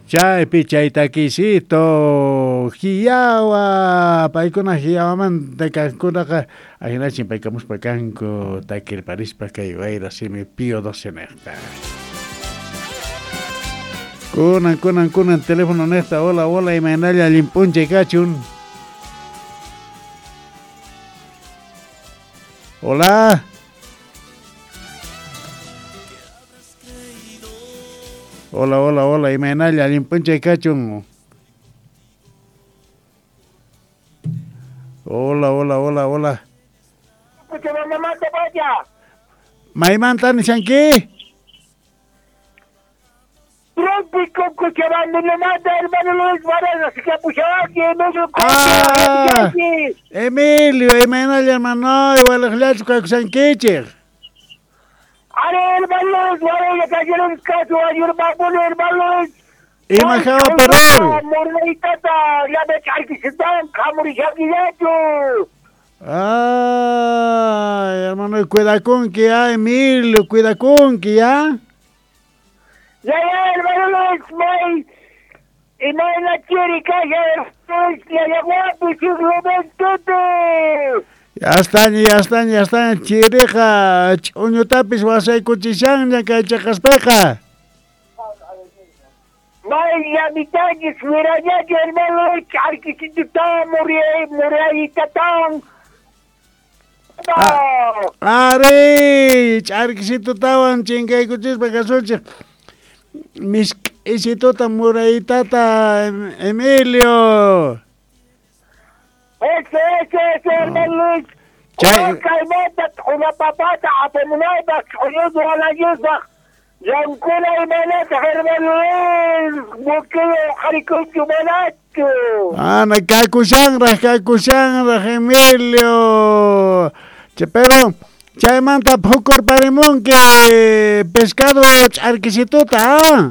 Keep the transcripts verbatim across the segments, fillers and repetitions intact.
Chay pichay taquisito, hiyawa, paikuna hiyawa man takankunaka, ahina chimpaykamus pakanku, takir parispa kaywaira simi pío doce nesta. Kunan, kunan, kunan, teléfono nesta, hola, hola, y manalla limpunche cachun. Hola. Hola, hola, hola, y menalla, limpunche cachun. Hola, hola, hola, hola. Maimantan Shanki. Ah, Emilio, y menalla, hermano, igual el glacho que Shankiche. Are hermanos, vale, ya cayeron caso a Yurbabuno, hermanos. Y majaba perro. Morreitata, ya me charquistan, camurichaquillacho. Ay, hermano, cuida con que ya, Emilio, cuida con que ya. Ya, ya, hermanos, may. Y no en la chirica, ya, ya, ya, guapo, y su juventud. Ya están, ya están, ya están, chirija, uño tapis, wasay cuchishang, ya que chacaspeja. Vaya, mitad, y suera ya, yo, hermano, charquisito, morí, morí, tatán. Are, charquisito tawan, chingay cuchispeja, solche. Mis, isito tamuray tata, Emilio. Eso, eso, eso, hermanos. Una calmata, una papata, apemunada, oyendo a la yusa. Yankuna y manata, hermanos. Buqueo, jaricón, chumanato. Ana, kakushangra, kakushangra, Emilio. Che, pero, chay manta pukur parimón que pescado charquisituta, ah.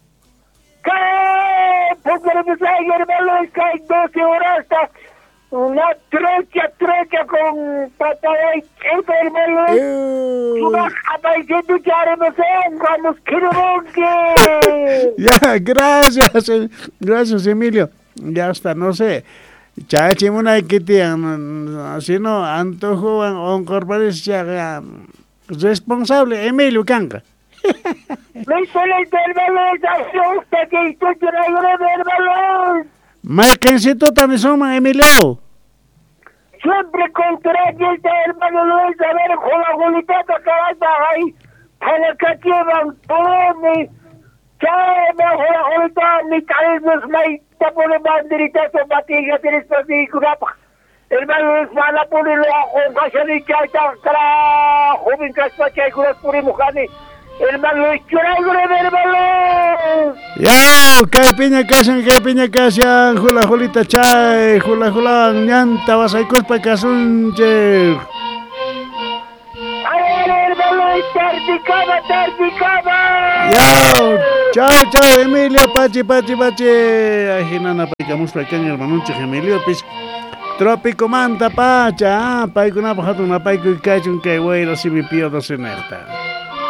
¿Qué? Pukur pesay, hermanos, que hay doce horas, una trocha, trocha con patada y chepa, hermano. Una apaisito charemosón, vamos, que Ya, gracias, gracias, Emilio. Ya está, no sé. Chachimuna que tienen, así no, antojo, un corporis ya responsable, Emilio Canca. Me suele ser veloz, asusta que estoy trayendo de veloz. Más que en sitio tan suma, Emilio. Siempre contrario este hermano Luis, a ver, con la golitata que va ahí, para que llevan todo mi, chae, me con la golita, mi carismas, me tapo de banderita, son batigas, tienes así, curapa. Hermano Luis, van a ponerlo con cachanita, y tal, joven caspacha, y curas por mujani. Hermano Luis, churaigo de hermano. Ya, que piña casan, que piña casan, jula julita chay, jula jula, ñanta, vas a cospa casunche. Ay, hermano Luis, tardicaba, tardicaba. Ya, chao, chao, Emilio, pachi, pachi, pachi. Ajinana, paicamos pequeño hermanunche, Emilio, pis. Trópico manta, pacha, ah, paicuna, pajatuna, paico y cachun, que güey, si mi pío dos en esta.